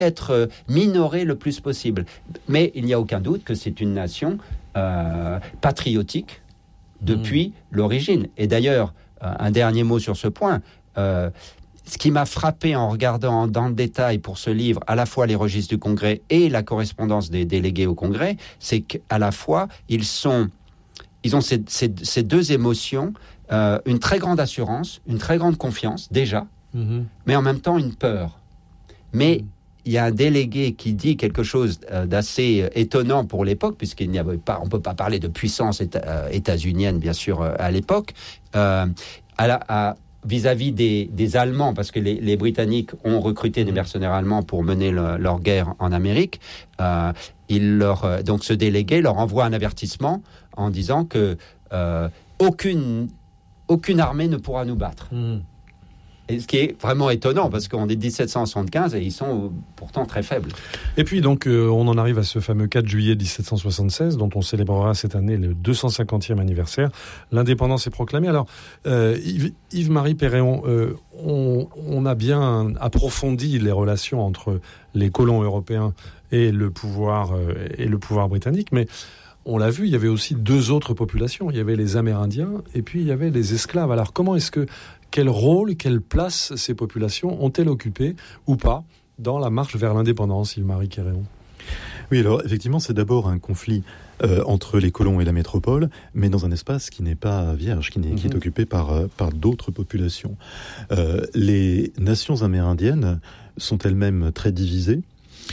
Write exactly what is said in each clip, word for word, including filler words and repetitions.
être minorée le plus possible. Mais il n'y a aucun doute que c'est une nation euh, patriotique depuis mmh. l'origine. Et d'ailleurs, euh, un dernier mot sur ce point, euh, ce qui m'a frappé en regardant dans le détail pour ce livre, à la fois les registres du Congrès et la correspondance des délégués au Congrès, c'est qu'à la fois, ils, sont, ils ont ces, ces, ces deux émotions, euh, une très grande assurance, une très grande confiance, déjà, mmh. mais en même temps une peur. Mais... Mmh. Il y a un délégué qui dit quelque chose d'assez étonnant pour l'époque, puisqu'il n'y avait pas, on ne peut pas parler de puissance éta, états-unienne, bien sûr, à l'époque, euh, à la, à, vis-à-vis des, des Allemands, parce que les, les Britanniques ont recruté des mercenaires allemands pour mener le, leur guerre en Amérique. Euh, il leur, donc ce délégué leur envoie un avertissement en disant que euh, aucune, aucune armée ne pourra nous battre. Mmh. Et ce qui est vraiment étonnant, parce qu'on est dix-sept cent soixante-quinze et ils sont pourtant très faibles. Et puis donc, euh, on en arrive à ce fameux quatre juillet dix-sept cent soixante-seize, dont on célébrera cette année le deux cent cinquantième anniversaire. L'indépendance est proclamée. Alors, euh, Yves, Yves-Marie Péréon, euh, on, on a bien approfondi les relations entre les colons européens et le pouvoir, euh, et le pouvoir britannique, mais... On l'a vu, il y avait aussi deux autres populations. Il y avait les Amérindiens et puis il y avait les esclaves. Alors comment est-ce que, quel rôle, quelle place ces populations ont-elles occupé ou pas dans la marche vers l'indépendance, Yves-Marie Péréon ? Oui, alors effectivement, c'est d'abord un conflit euh, entre les colons et la métropole, mais dans un espace qui n'est pas vierge, qui, n'est, mmh. qui est occupé par, euh, par d'autres populations. Euh, les nations amérindiennes sont elles-mêmes très divisées.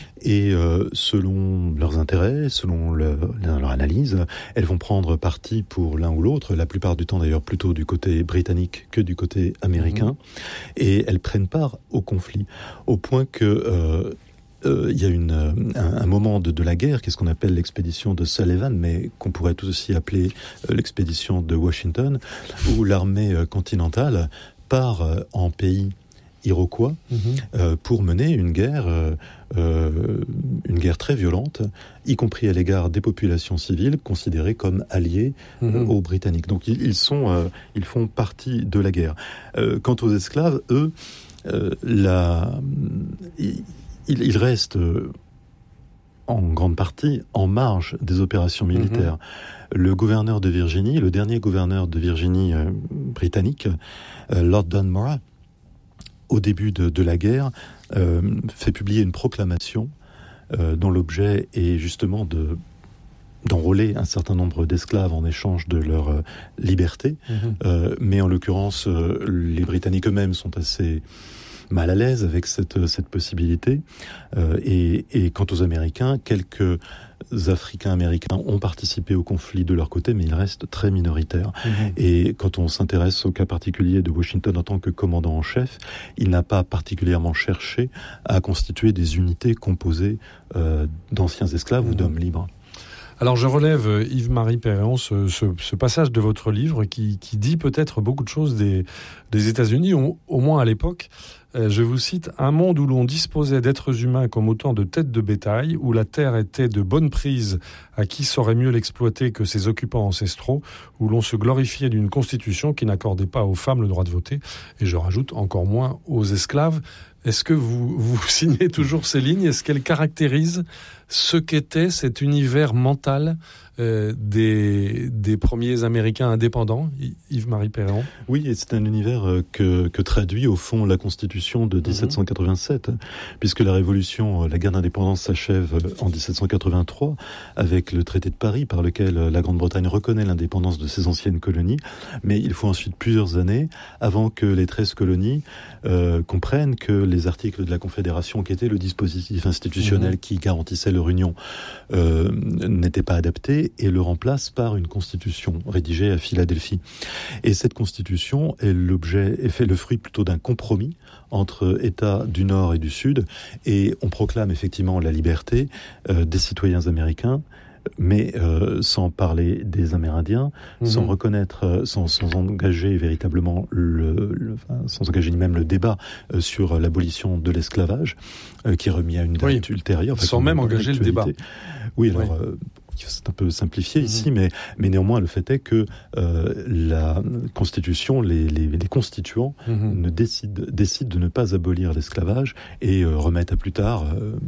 Et euh, selon leurs intérêts, selon le, leur analyse, elles vont prendre parti pour l'un ou l'autre, la plupart du temps d'ailleurs plutôt du côté britannique que du côté américain, mmh. et elles prennent part au conflit, au point que euh, euh, il y a une, un, un moment de, de la guerre, qu'est-ce qu'on appelle l'expédition de Sullivan, mais qu'on pourrait tout aussi appeler euh, l'expédition de Washington, où l'armée euh, continentale part euh, en pays iroquois mmh. euh, pour mener une guerre, euh, euh, une guerre très violente, y compris à l'égard des populations civiles considérées comme alliées mmh. euh, aux Britanniques. Donc ils, ils sont, euh, ils font partie de la guerre. Euh, quant aux esclaves, eux, euh, la, ils, ils restent euh, en grande partie en marge des opérations militaires. Mmh. Le gouverneur de Virginie, le dernier gouverneur de Virginie euh, britannique, euh, Lord Dunmore, au début de, de la guerre, euh, fait publier une proclamation euh, dont l'objet est justement de, d'enrôler un certain nombre d'esclaves en échange de leur euh, liberté. Mmh. Euh, mais en l'occurrence, euh, les Britanniques eux-mêmes sont assez mal à l'aise avec cette, cette possibilité. Euh, et, et quant aux Américains, quelques Africains-Américains ont participé au conflit de leur côté, mais ils restent très minoritaires. Mmh. Et quand on s'intéresse au cas particulier de Washington en tant que commandant en chef, il n'a pas particulièrement cherché à constituer des unités composées euh, d'anciens esclaves mmh. ou d'hommes libres. Alors je relève, Yves-Marie Péréon, ce, ce, ce passage de votre livre qui, qui dit peut-être beaucoup de choses des, des États-Unis, au, au moins à l'époque. Euh, je vous cite, « Un monde où l'on disposait d'êtres humains comme autant de têtes de bétail, où la terre était de bonne prise à qui saurait mieux l'exploiter que ses occupants ancestraux, où l'on se glorifiait d'une constitution qui n'accordait pas aux femmes le droit de voter, et je rajoute encore moins aux esclaves. » Est-ce que vous, vous signez toujours ces lignes ? Est-ce qu'elles caractérisent ce qu'était cet univers mental euh, des, des premiers Américains indépendants, Yves-Marie Péréon ? Oui, et c'est un univers que, que traduit au fond la Constitution de dix-sept cent quatre-vingt-sept, mmh. puisque la Révolution, la guerre d'indépendance s'achève en dix-sept cent quatre-vingt-trois avec le traité de Paris par lequel la Grande-Bretagne reconnaît l'indépendance de ses anciennes colonies, mais il faut ensuite plusieurs années avant que les treize colonies euh, comprennent que les articles de la Confédération, qui était le dispositif institutionnel mmh. qui garantissait leur union, euh, n'étaient pas adaptés et le remplacent par une constitution rédigée à Philadelphie. Et cette constitution est l'objet, est fait le fruit plutôt d'un compromis entre États du Nord et du Sud, et on proclame effectivement la liberté euh, des citoyens américains, mais euh, sans parler des Amérindiens, mmh. sans reconnaître, euh, sans, sans engager véritablement le, le enfin, sans engager ni même le débat euh, sur l'abolition de l'esclavage, euh, qui est remis à une date oui. ultérieure. Enfin, sans même engager le débat. Oui, alors. Oui. Euh, c'est un peu simplifié Mmh. ici, mais, mais néanmoins, le fait est que euh, la Constitution, les, les, les constituants Mmh. ne décident, décident de ne pas abolir l'esclavage et euh, remettent à plus tard, euh,